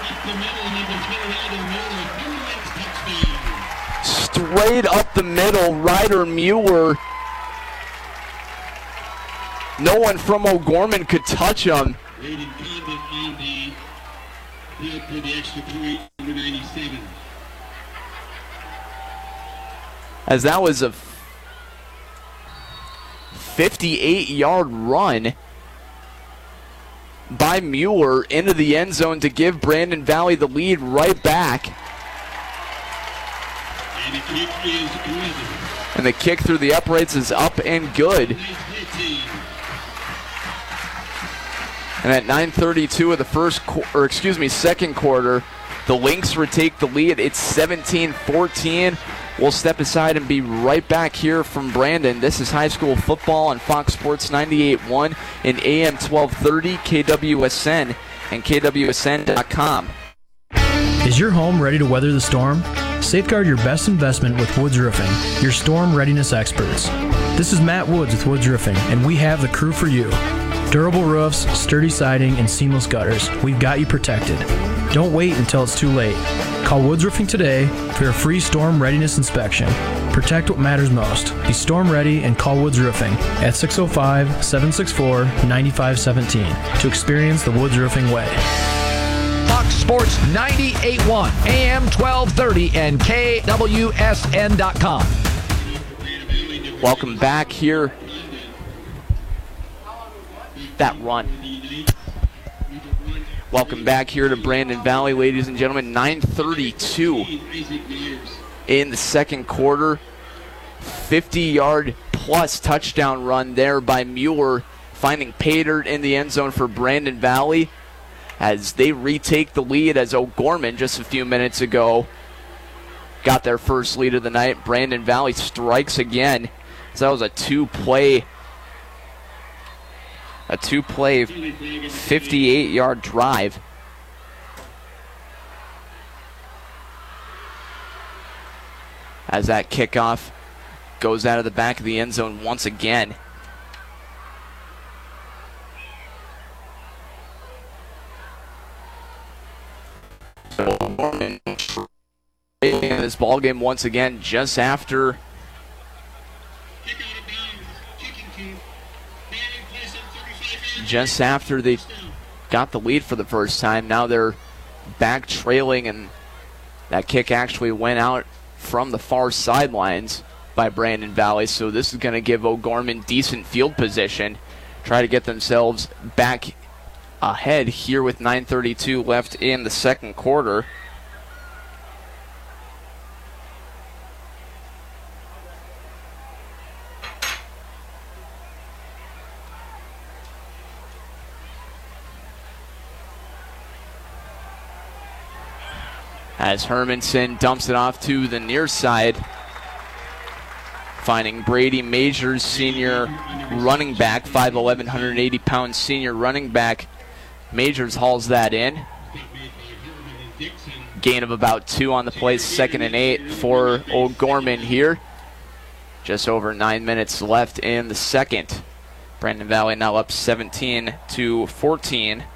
Straight up the middle, Ryder Mueller. No one from O'Gorman could touch him. As that was a 58-yard run by Mueller into the end zone to give Brandon Valley the lead right back. And the kick through the uprights is up and good. And at 9:32 of the second quarter, the Lynx retake the lead. It's 17-14. We'll step aside and be right back here from Brandon. This is high school football on Fox Sports 98.1 and AM 1230, KWSN, and KWSN.com. Is your home ready to weather the storm? Safeguard your best investment with Woods Roofing, your storm readiness experts. This is Matt Woods with Woods Roofing, and we have the crew for you. Durable roofs, sturdy siding, and seamless gutters. We've got you protected. Don't wait until it's too late. Call Woods Roofing today for your free storm readiness inspection. Protect what matters most. Be storm ready and call Woods Roofing at 605-764-9517 to experience the Woods Roofing way. Fox Sports 98.1, AM 1230, and KWSN.com. Welcome back here. That run. Welcome back here to Brandon Valley, ladies and gentlemen. 9:32 in the second quarter. 50-yard plus touchdown run there by Mueller, finding Paydirt in the end zone for Brandon Valley as they retake the lead, as O'Gorman just a few minutes ago got their first lead of the night. Brandon Valley strikes again. So that was a two-play 58-yard drive. As that kickoff goes out of the back of the end zone once again. In this ball game once again just after they got the lead for the first time. Now they're back trailing, and that kick actually went out from the far sidelines by Brandon Valley, so this is going to give O'Gorman decent field position, try to get themselves back ahead here with 9:32 left in the second quarter. As Hermanson dumps it off to the near side, finding Brady Majors, senior running back, 5'11", 180-pound senior running back. Majors hauls that in. Gain of about 2 on the play, 2nd and 8 for O'Gorman here. Just over 9 minutes left in the second. Brandon Valley now up 17-14.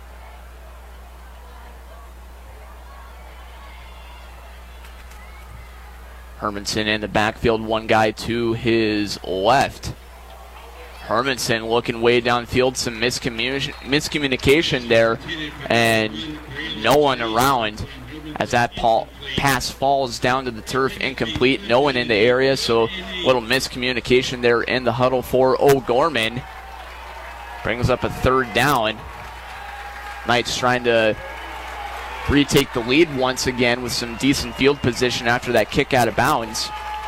Hermanson in the backfield, one guy to his left. Hermanson looking way downfield, some miscommunication there, and no one around as that pass falls down to the turf, incomplete. No one in the area, so little miscommunication there in the huddle for O'Gorman. Brings up a 3rd down. Knights trying to retake the lead once again with some decent field position after that kick out of bounds.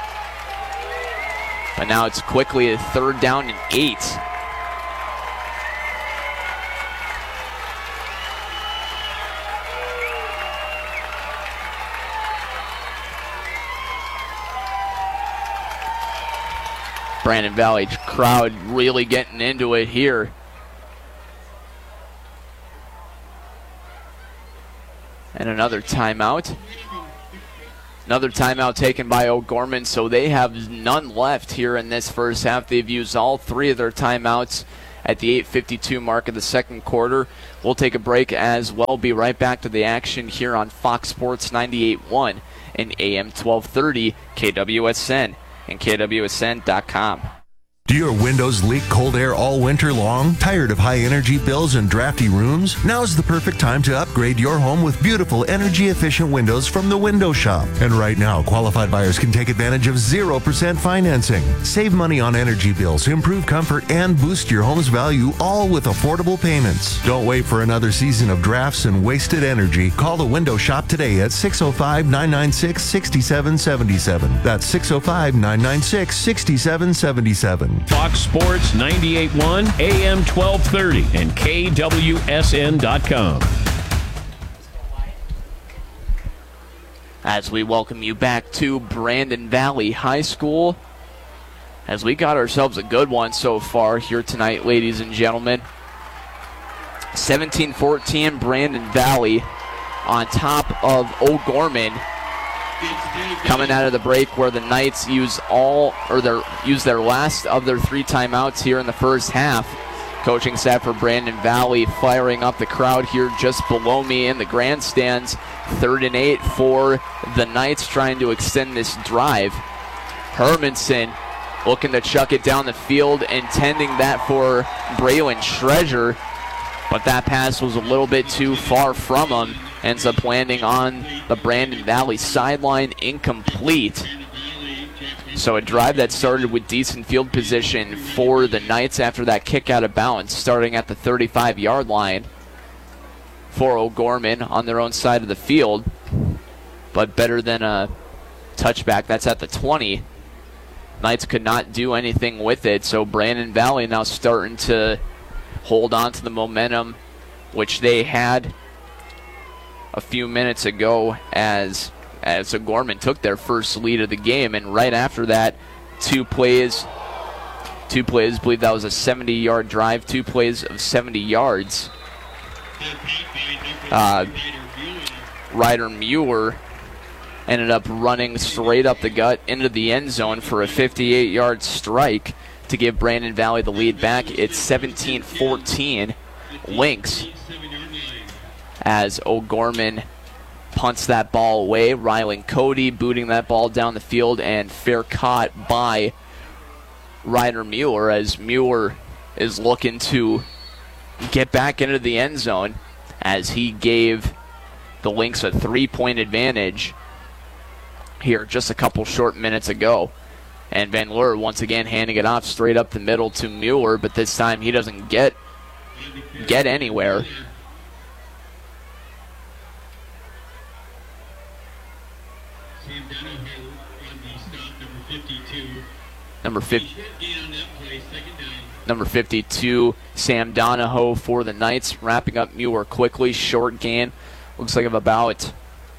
But now it's quickly a 3rd down and 8. Brandon Valley crowd really getting into it here. And another timeout. Another timeout taken by O'Gorman, so they have none left here in this first half. They've used all 3 of their timeouts at the 8:52 mark of the second quarter. We'll take a break as well. Be right back to the action here on Fox Sports 98.1 and AM 1230 KWSN and KWSN.com. Do your windows leak cold air all winter long? Tired of high energy bills and drafty rooms? Now's the perfect time to upgrade your home with beautiful energy efficient windows from the Window Shop. And right now, qualified buyers can take advantage of 0% financing. Save money on energy bills, improve comfort, and boost your home's value, all with affordable payments. Don't wait for another season of drafts and wasted energy. Call the Window Shop today at 605-996-6777. That's 605-996-6777. Fox Sports 98.1, AM 1230, and KWSN.com. As we welcome you back to Brandon Valley High School, as we got ourselves a good one so far here tonight, ladies and gentlemen. 17-14, Brandon Valley on top of O'Gorman. Coming out of the break where the Knights use their last of their 3 timeouts here in the first half. Coaching staff for Brandon Valley firing up the crowd here just below me in the grandstands. 3rd and 8 for the Knights trying to extend this drive. Hermanson looking to chuck it down the field, intending that for Braylon Treasure, but that pass was a little bit too far from him. Ends up landing on the Brandon Valley sideline, incomplete. So a drive that started with decent field position for the Knights after that kick out of bounds, starting at the 35-yard line for O'Gorman on their own side of the field, but better than a touchback. That's at the 20. Knights could not do anything with it, so Brandon Valley now starting to hold on to the momentum which they had a few minutes ago as O'Gorman took their first lead of the game, and right after that, two plays, I believe that was a 70-yard drive, 2 plays of 70 yards. Ryder Muir ended up running straight up the gut into the end zone for a 58-yard strike to give Brandon Valley the lead back. It's 17-14 Lynx as O'Gorman punts that ball away. Rylan Cody booting that ball down the field, and fair caught by Ryder Muir as Muir is looking to get back into the end zone as he gave the Lynx a 3-point advantage here just a couple short minutes ago. And Van Leur once again handing it off straight up the middle to Muir, but this time he doesn't get anywhere. Number 52, Sam Donahoe for the Knights, wrapping up Muir quickly. Short gain, looks like of about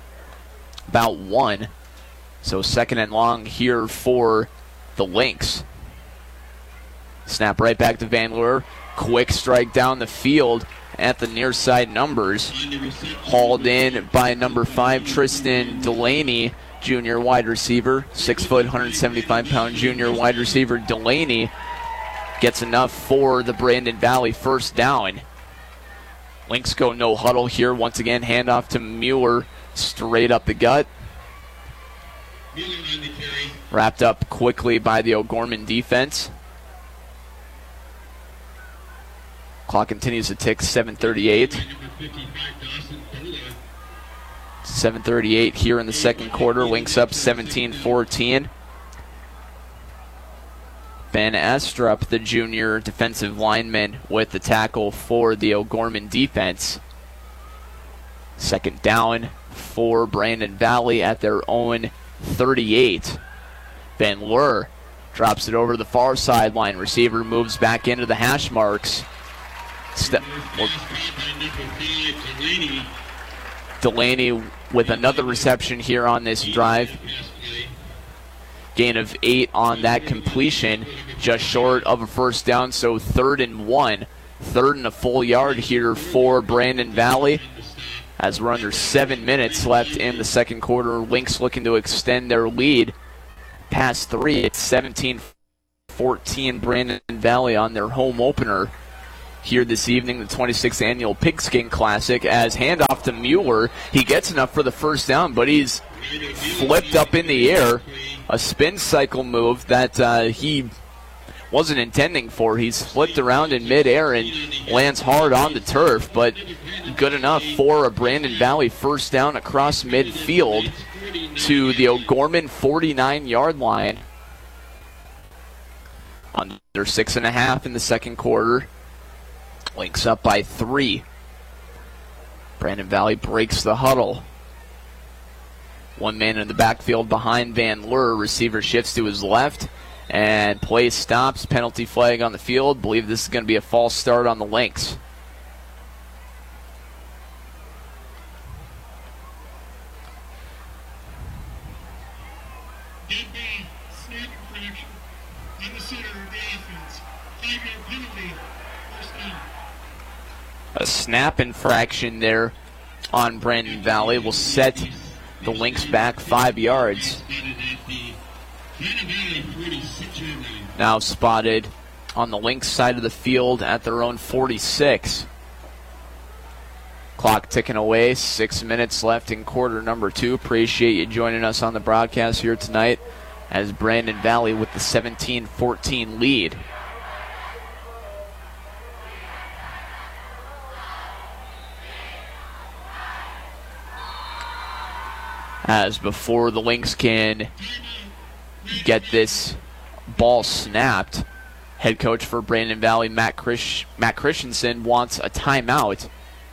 1. So 2nd and long here for the Lynx. Snap right back to Van Leur. Quick strike down the field at the near side numbers. Hauled in by number 5, Tristan Delaney, junior wide receiver. 6 foot, 175-pound junior wide receiver Delaney gets enough for the Brandon Valley first down. Lynx go no huddle here. Once again, handoff to Muir straight up the gut. Wrapped up quickly by the O'Gorman defense. Clock continues to tick. 7:38. 7:38 here in the second quarter. Lynx up 17-14. Ben Astrup, the junior defensive lineman, with the tackle for the O'Gorman defense. 2nd down for Brandon Valley at their own 38. Van Leur drops it over the far sideline. Receiver moves back into the hash marks. Delaney with another reception here on this drive. Gain of 8 on that completion, just short of a first down, so 3rd and 1. 3rd and a full yard here for Brandon Valley. As we're under 7 minutes left in the second quarter, Lynx looking to extend their lead past 3. It's 17-14 Brandon Valley on their home opener here this evening, the 26th annual Pigskin Classic, as handoff to Mueller. He gets enough for the first down, but he's flipped up in the air. A spin cycle move that he wasn't intending for. He's flipped around in midair and lands hard on the turf, but good enough for a Brandon Valley first down across midfield to the O'Gorman 49-yard line. Under 6.5 in the second quarter. Lynx up by 3. Brandon Valley breaks the huddle. One man in the backfield behind Van Leur. Receiver shifts to his left, and play stops. Penalty flag on the field. Believe this is going to be a false start on the Lynx. A snap infraction there on Brandon Valley will set the Lynx back 5 yards. Now spotted on the Lynx side of the field at their own 46. Clock ticking away, 6 minutes left in quarter number 2. Appreciate you joining us on the broadcast here tonight as Brandon Valley with the 17-14 lead. As before the Lynx can get this ball snapped, head coach for Brandon Valley, Matt Christensen, wants a timeout.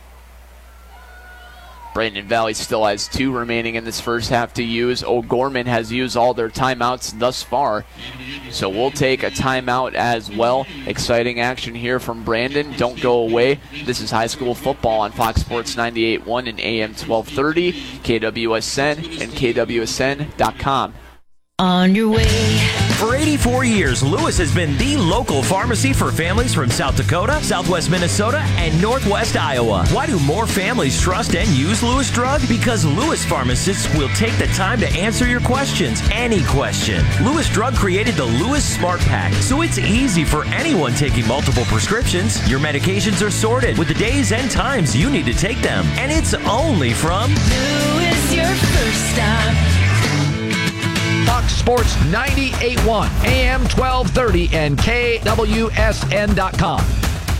Brandon Valley still has 2 remaining in this first half to use. O'Gorman has used all their timeouts thus far, so we'll take a timeout as well. Exciting action here from Brandon. Don't go away. This is high school football on Fox Sports 98.1 and AM 1230, KWSN, and KWSN.com. On your way. For 84 years, Lewis has been the local pharmacy for families from South Dakota, Southwest Minnesota, and Northwest Iowa. Why do more families trust and use Lewis Drug? Because Lewis pharmacists will take the time to answer your questions, any question. Lewis Drug created the Lewis Smart Pack, so it's easy for anyone taking multiple prescriptions. Your medications are sorted with the days and times you need to take them, and it's only from Lewis, your first stop. Fox Sports 98.1, AM 1230, and KWSN.com.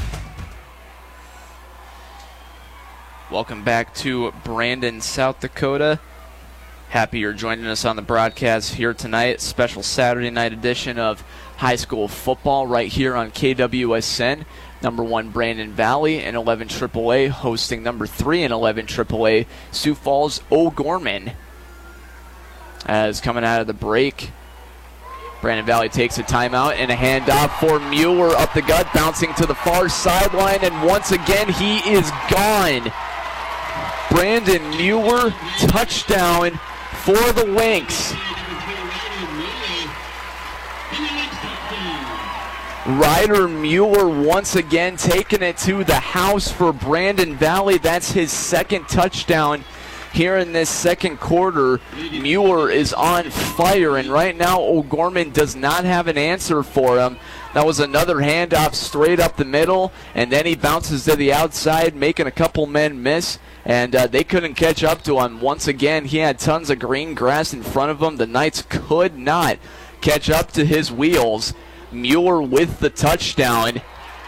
Welcome back to Brandon, South Dakota. Happy you're joining us on the broadcast here tonight. Special Saturday night edition of high school football right here on KWSN. Number 1 Brandon Valley and 11 AAA hosting number 3 and 11 AAA Sioux Falls O'Gorman. As coming out of the break, Brandon Valley takes a timeout and a handoff for Mueller up the gut, bouncing to the far sideline, and once again he is gone. Brandon Mueller, touchdown for the Lynx. Ryder Mueller once again taking it to the house for Brandon Valley. That's his second touchdown here in this second quarter. Mueller is on fire, and right now O'Gorman does not have an answer for him. That was another handoff straight up the middle, and then he bounces to the outside, making a couple men miss, and they couldn't catch up to him. Once again, he had tons of green grass in front of him. The Knights could not catch up to his wheels. Mueller with the touchdown.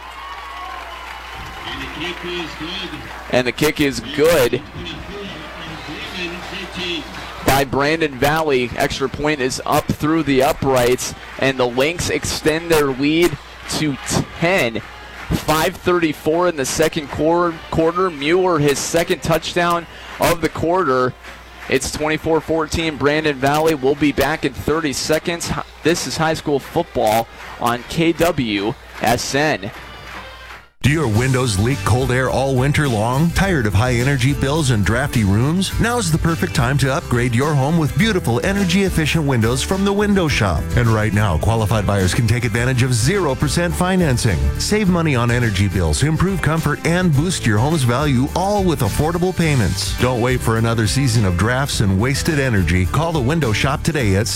And the kick is good by Brandon Valley. Extra point is up through the uprights, and the Lynx extend their lead to 10. 5:34 in the second quarter. Mueller, his second touchdown of the quarter. It's 24-14 Brandon Valley. We'll be back in 30 seconds. This is high school football on KWSN. Do your windows leak cold air all winter long? Tired of high energy bills and drafty rooms? Now's the perfect time to upgrade your home with beautiful energy efficient windows from the Window Shop. And right now, qualified buyers can take advantage of 0% financing. Save money on energy bills, improve comfort, and boost your home's value, all with affordable payments. Don't wait for another season of drafts and wasted energy. Call the Window Shop today at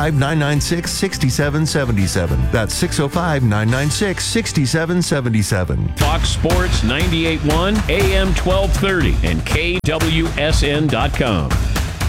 605-996-6777. That's 605-996-6777. Wisconsin. Fox Sports 98.1, AM 1230, and KWSN.com.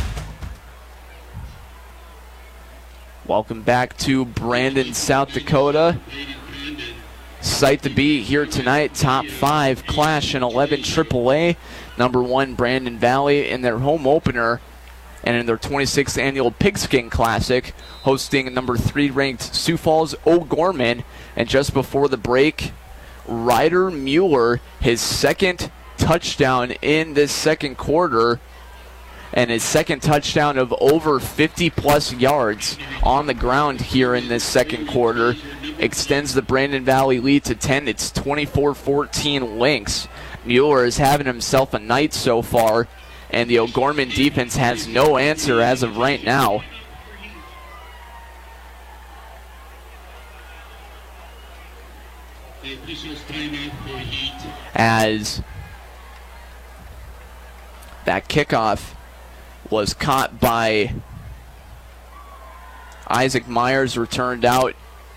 Welcome back to Brandon, South Dakota. Sight to be here tonight. Top 5 clash in 11 AAA. Number 1 Brandon Valley in their home opener and in their 26th annual Pigskin Classic, hosting number 3 ranked Sioux Falls O'Gorman. And just before the break, Ryder Mueller, his second touchdown in this second quarter, and his second touchdown of over 50-plus yards on the ground here in this second quarter, extends the Brandon Valley lead to 10. It's 24-14 Lynx. Mueller is having himself a night so far, and the O'Gorman defense has no answer as of right now. As that kickoff was caught by Isaac Myers, returned out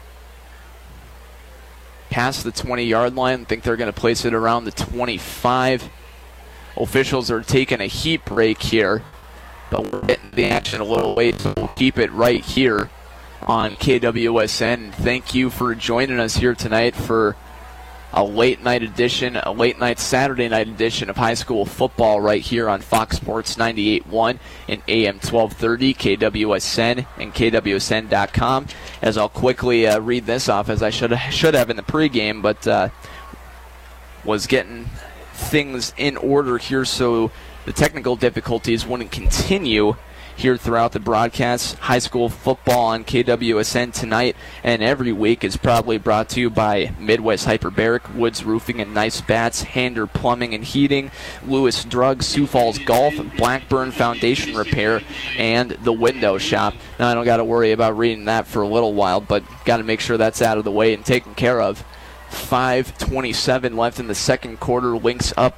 past the 20-yard line. I think they're going to place it around the 25. Officials are taking a heat break here, but we're getting the action a little late, so we'll keep it right here on KWSN. Thank you for joining us here tonight for a late night Saturday night edition of high school football right here on Fox Sports 98.1 and AM 1230, KWSN and KWSN.com. As I'll quickly read this off, as I should have in the pregame, but was getting things in order here so the technical difficulties wouldn't continue here throughout the broadcast. High school football on KWSN tonight and every week is probably brought to you by Midwest Hyperbaric, Woods Roofing and Nice Bats, Hander Plumbing and Heating, Lewis Drug, Sioux Falls Golf, Blackburn Foundation Repair, and The Window Shop. Now I don't got to worry about reading that for a little while, but got to make sure that's out of the way and taken care of. 5:27 left in the second quarter. Lynx up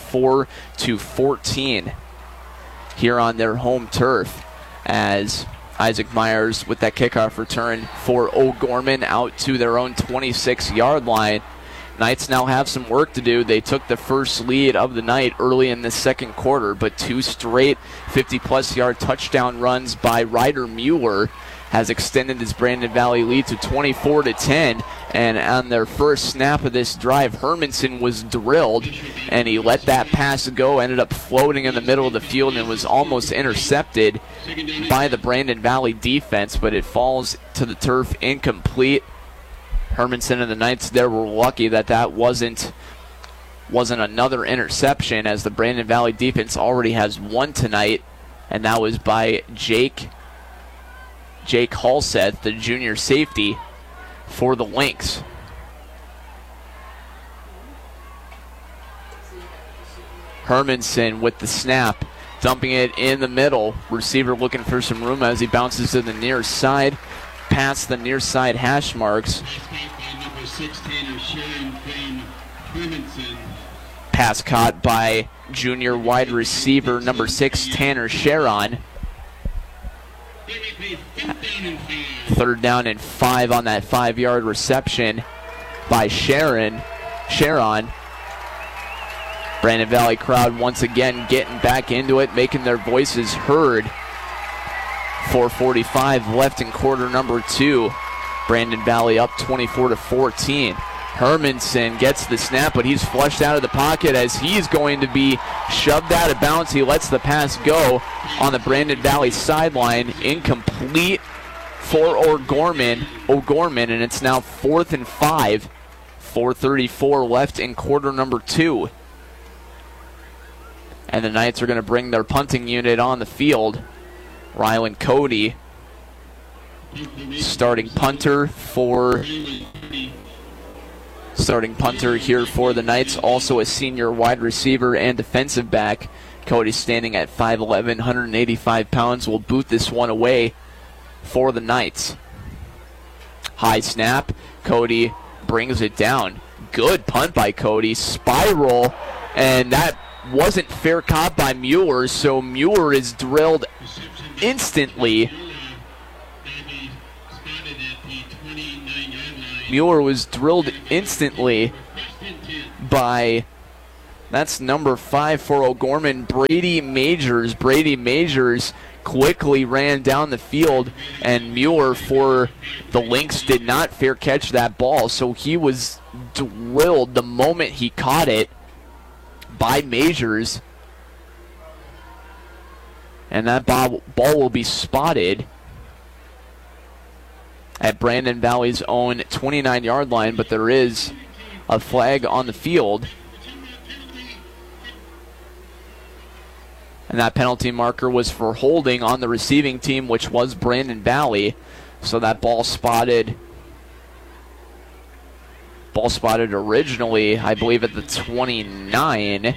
24-14. Here on their home turf, as Isaac Myers with that kickoff return for O'Gorman out to their own 26-yard line. Knights now have some work to do. They took the first lead of the night early in the second quarter, but 2 straight 50-plus yard touchdown runs by Ryder Mueller has extended his Brandon Valley lead to 24-10. And on their first snap of this drive, Hermanson was drilled, and he let that pass go, ended up floating in the middle of the field and was almost intercepted by the Brandon Valley defense, but it falls to the turf incomplete. Hermanson and the Knights there were lucky that wasn't another interception, as the Brandon Valley defense already has one tonight, and that was by Jake Halseth, the junior safety for the Lynx. Hermanson with the snap, dumping it in the middle. Receiver looking for some room as he bounces to the near side, past the near side hash marks. Pass caught by junior wide receiver number 6, Tanner Sharon. 3rd down and 5 on that 5-yard reception by Sharon. Brandon Valley crowd once again getting back into it, making their voices heard. 4:45 left in quarter number 2. Brandon Valley up 24-14. Hermanson gets the snap, but he's flushed out of the pocket as he's going to be shoved out of bounds. He lets the pass go on the Brandon Valley sideline. Incomplete for O'Gorman, and it's now 4th and 5. 4:34 left in quarter number 2. And the Knights are going to bring their punting unit on the field. Rylan Cody, starting punter here for the Knights, also a senior wide receiver and defensive back. Cody, standing at 5'11", 185 pounds, will boot this one away for the Knights. High snap. Cody brings it down. Good punt by Cody. Spiral, and that wasn't fair caught by Mueller, so Mueller is drilled instantly. Mueller was drilled instantly by, that's number 5 for O'Gorman, Brady Majors. Brady Majors quickly ran down the field, and Mueller for the Lynx did not fair catch that ball, so he was drilled the moment he caught it by Majors. And that ball will be spotted at Brandon Valley's own 29-yard line, but there is a flag on the field. And that penalty marker was for holding on the receiving team, which was Brandon Valley. So that ball spotted originally, I believe, at the 29.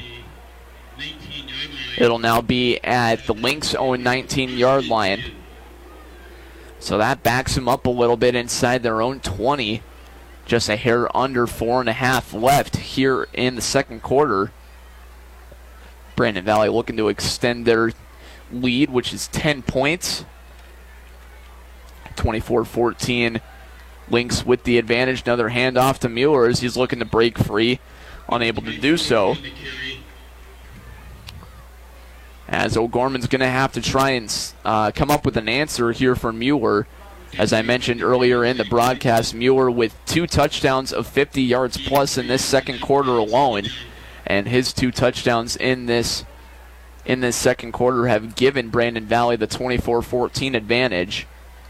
It'll now be at the Lynx' own 19-yard line. So that backs them up a little bit inside their own 20. Just a hair under 4.5 left here in the second quarter. Brandon Valley looking to extend their lead, which is 10 points. 24-14. Lynx with the advantage. Another handoff to Mueller as he's looking to break free. Unable to do so. As O'Gorman's going to have to try and come up with an answer here for Mueller. As I mentioned earlier in the broadcast, Mueller with 2 touchdowns of 50 yards plus in this second quarter alone. And his 2 touchdowns in this second quarter have given Brandon Valley the 24-14 advantage.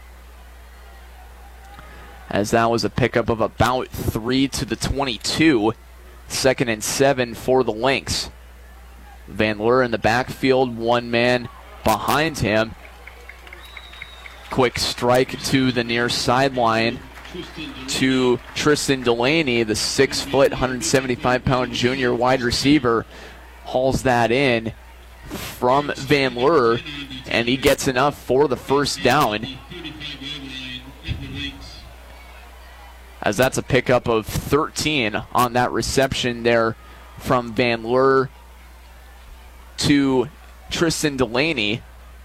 As that was a pickup of about 3 to the 22. 2nd and 7 for the Lynx. Van Leur in the backfield, 1 man behind him. Quick strike to the near sideline to Tristan Delaney, the 6-foot, 175-pound junior wide receiver. Hauls that in from Van Leur, and he gets enough for the first down. As that's a pickup of 13 on that reception there from Van Leur to Tristan Delaney.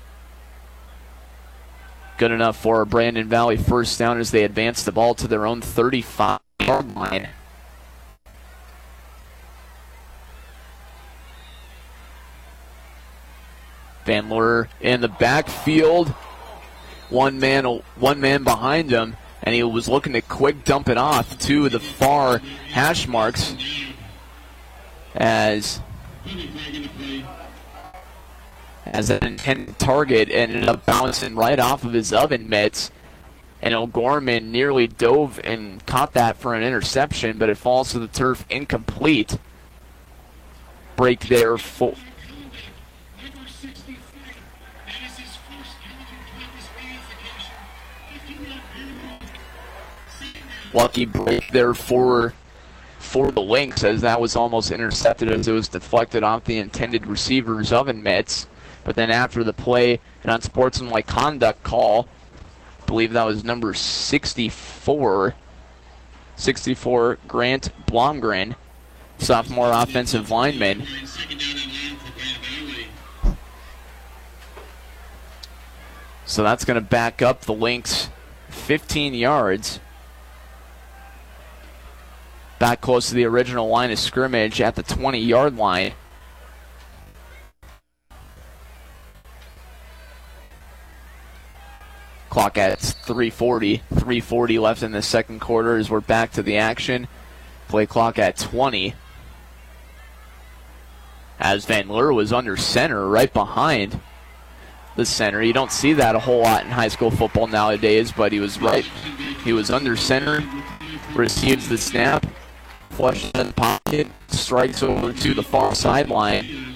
Good enough for a Brandon Valley first down as they advance the ball to their own 35-yard line. Van Leur in the backfield. One man behind him, and he was looking to quick dump it off to the far hash marks as an intended target ended up bouncing right off of his oven mitts, and O'Gorman nearly dove and caught that for an interception, but it falls to the turf incomplete. Break there for lucky break there for the Lynx, as that was almost intercepted as it was deflected off the intended receiver's oven mitts. But then after the play, an unsportsmanlike conduct call, I believe that was number 64 Grant Blomgren, sophomore offensive lineman. So that's going to back up the Lynx 15 yards. Back close to the original line of scrimmage at the 20-yard line. Clock at 3:40. 3:40 left in the second quarter as we're back to the action. Play clock at 20. As Van Leur was under center, right behind the center. You don't see that a whole lot in high school football nowadays, but he was right. He was under center, receives the snap, flushes in the pocket, strikes over to the far sideline.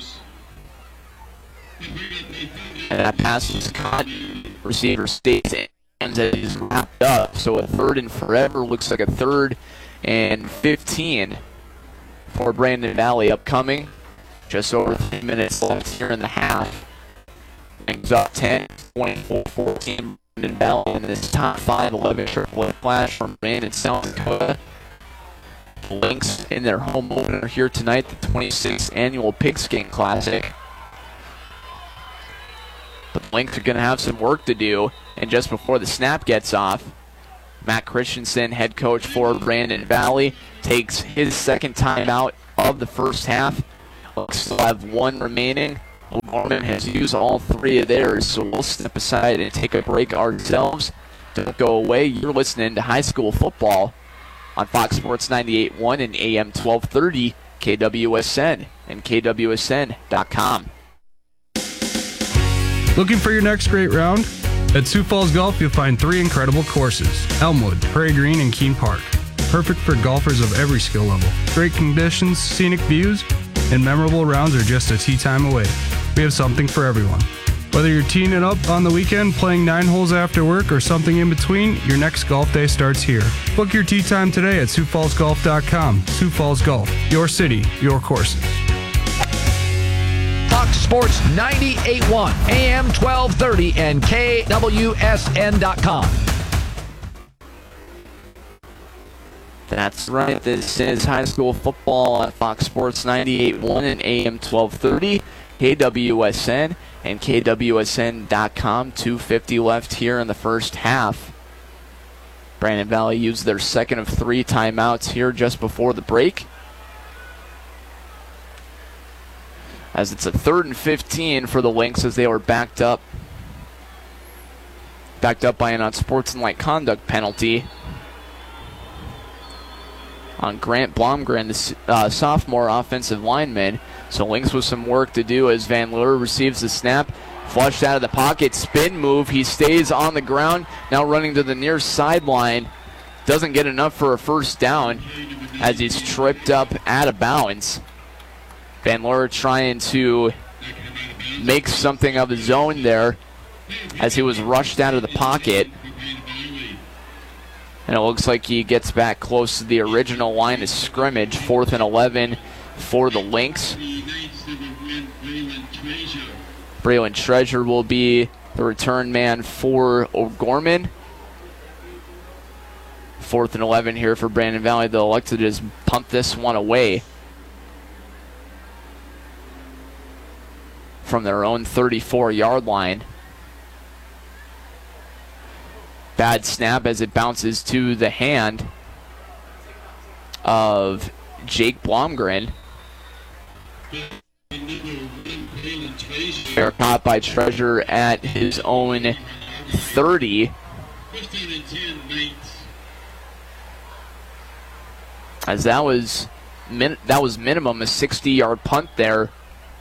And that pass is caught. Receiver stays in as he's wrapped up. So a 3rd and forever looks like a 3rd and 15 for Brandon Valley upcoming. Just over 3 minutes left here in the half. Things up 10, 24-14 Brandon Valley in this top 5 11 AAA flash from Brandon, South Dakota. The Lynx in their home opener here tonight, the 26th annual Pigskin Classic. But the Lynx are going to have some work to do, and just before the snap gets off, Matt Christensen, head coach for Brandon Valley, takes his second time out of the first half. We'll still have one remaining. O'Gorman has used all three of theirs, so we'll step aside and take a break ourselves. Don't go away. You're listening to high school football on Fox Sports 98.1 and AM 1230, KWSN and KWSN.com. Looking for your next great round? At Sioux Falls Golf, you'll find 3 incredible courses: Elmwood, Prairie Green, and Keene Park. Perfect for golfers of every skill level. Great conditions, scenic views, and memorable rounds are just a tee time away. We have something for everyone. Whether you're teeing it up on the weekend, playing 9 holes after work, or something in between, your next golf day starts here. Book your tee time today at SiouxFallsGolf.com. Sioux Falls Golf, your city, your courses. Fox Sports 98.1, AM 1230, and KWSN.com. That's right. This is high school football on Fox Sports 98.1 and AM 1230, KWSN and KWSN.com. 2:50 left here in the first half. Brandon Valley used their second of 3 timeouts here just before the break, as it's a 3rd and 15 for the Lynx, as they were backed up by an unsportsmanlike conduct penalty on Grant Blomgren, the sophomore offensive lineman. So Lynx with some work to do as Van Leur receives the snap, flushed out of the pocket, spin move. He stays on the ground, now running to the near sideline. Doesn't get enough for a first down as he's tripped up out of bounds. Van Leur trying to make something of his own there as he was rushed out of the pocket. And it looks like he gets back close to the original line of scrimmage. 4th and 11 for the Lynx. Braylon Treasure will be the return man for O'Gorman. 4th and 11 here for Brandon Valley. They'll elect to just punt this one away from their own 34-yard line. Bad snap as it bounces to the hand of Jake Blomgren. They're caught by Treasure at his own 30. As that was minimum a 60-yard punt there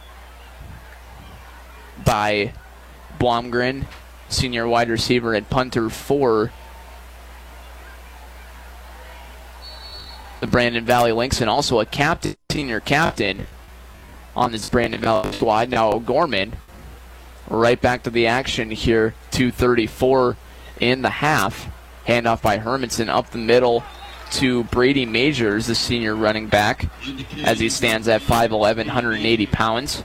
by Blomgren, senior wide receiver and punter for the Brandon Valley Lynx, and also a senior captain on this Brandon Valley squad. Now O'Gorman right back to the action here. 2:34 in the half. Handoff by Hermanson up the middle to Brady Majors, the senior running back, as he stands at 5'11", 180 pounds.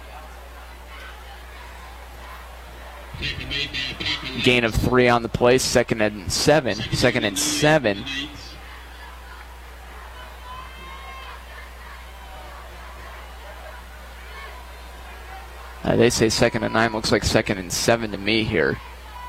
Gain of 3 on the play. 2nd and 7. They say 2nd and 9. Looks like 2nd and 7 to me here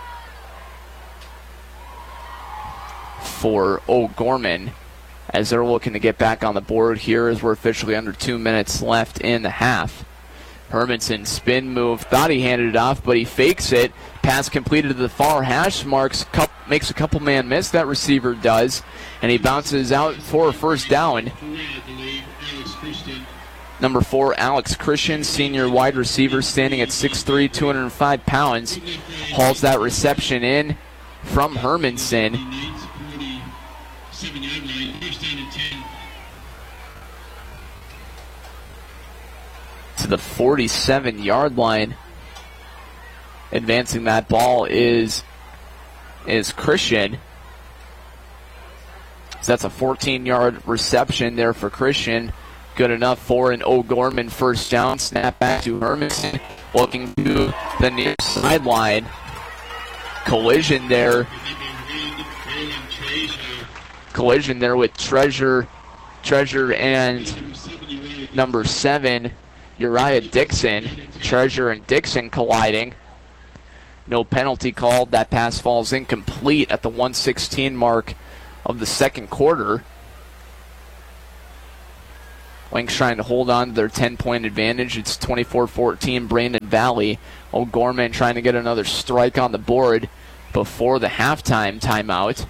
for O'Gorman, as they're looking to get back on the board here as we're officially under 2 minutes left in the half. Hermanson spin move, thought he handed it off, but he fakes it. Pass completed to the far hash marks, makes a couple man miss, that receiver does, and he bounces out for a first down. Number 4, Alex Christian, senior wide receiver, standing at 6'3", 205 pounds, hauls that reception in from Hermanson. To the 47-yard line. Advancing that ball is Christian. So that's a 14-yard reception there for Christian. Good enough for an O'Gorman first down. Snap back to Hermanson, looking to the near sideline. Collision there with Treasure and number 7, Uriah Dixon. Treasure and Dixon colliding. No penalty called. That pass falls incomplete at the 1:16 mark of the second quarter. Lynx trying to hold on to their 10-point advantage. It's 24-14 Brandon Valley. O'Gorman trying to get another strike on the board before the halftime timeout.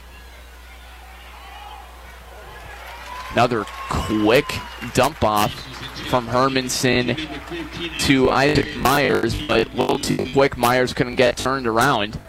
Another quick dump off from Hermanson to Isaac Myers, but a little too quick. Myers couldn't get turned around.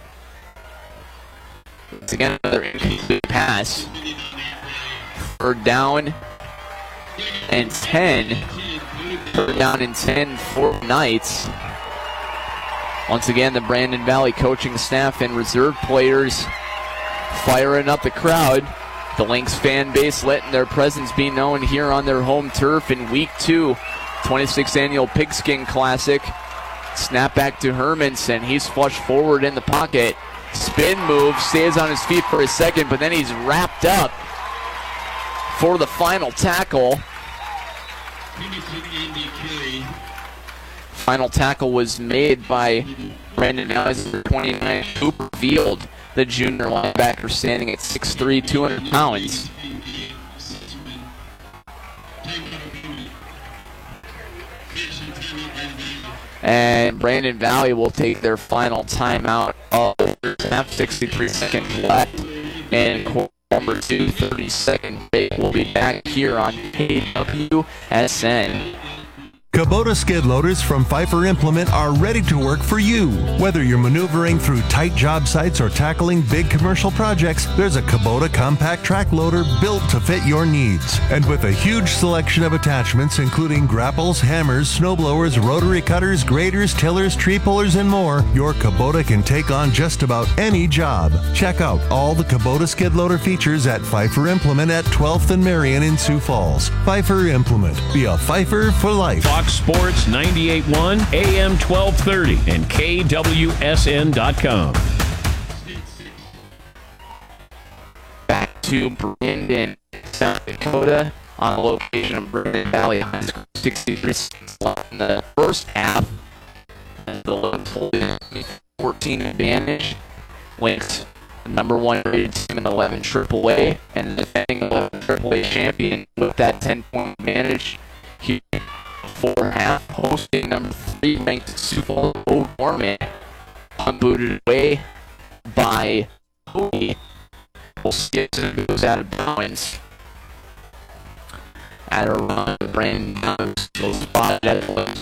Once again, another incomplete pass. Third down and 10. Third down and 10 for Knights. Once again, the Brandon Valley coaching staff and reserve players firing up the crowd. The Lynx fan base letting their presence be known here on their home turf in Week 2, 26th Annual Pigskin Classic. Snap back to Hermanson. He's flushed forward in the pocket. Spin move, stays on his feet for a second, but then he's wrapped up for the final tackle. Final tackle was made by Brandon Valley's 29, Cooper Field, the junior linebacker, standing at 6'3", 200 pounds. And Brandon Valley will take their final timeout of half, 63 seconds left. And quarter number 2, 30-second break. We'll be back here on KWSN. Kubota skid loaders from Pfeiffer Implement are ready to work for you. Whether you're maneuvering through tight job sites or tackling big commercial projects, there's a Kubota compact track loader built to fit your needs. And with a huge selection of attachments, including grapples, hammers, snowblowers, rotary cutters, graders, tillers, tree pullers, and more, your Kubota can take on just about any job. Check out all the Kubota skid loader features at Pfeiffer Implement at 12th and Marion in Sioux Falls. Pfeiffer Implement. Be a Pfeiffer for life. Fox Sports 98.1, AM 1230, and KWSN.com. Back to Brandon, South Dakota, on the location of Brandon Valley High School. 63 seconds left in the first half. The Lynx holding 14 advantage. Lynx, the number 1 rated team in 11 AAA, and the defending 11 AAA champion with that 10-point advantage. Here, for half, hosting number 3 ranked Sioux Falls O'Gorman, unbooted away by Cody. We'll see if it goes out of bounds. At a run, Brandon Young will spot at